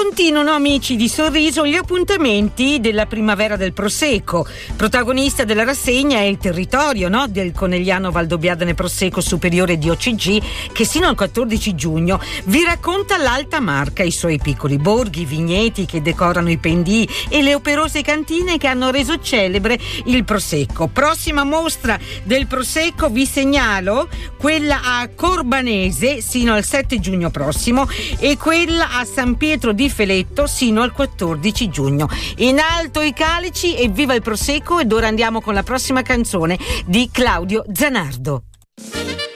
Continuano, amici di Sorriso, gli appuntamenti della primavera del Prosecco. Protagonista della rassegna è il territorio, no? Del Conegliano Valdobbiadene Prosecco Superiore di OCG, che sino al 14 giugno vi racconta l'Alta Marca, i suoi piccoli borghi, i vigneti che decorano i pendii e le operose cantine che hanno reso celebre il Prosecco. Prossima mostra del Prosecco, vi segnalo quella a Corbanese sino al 7 giugno prossimo e quella a San Pietro di Feletto sino al 14 giugno. In alto i calici e viva il Prosecco, ed ora andiamo con la prossima canzone di Claudio Zanardo.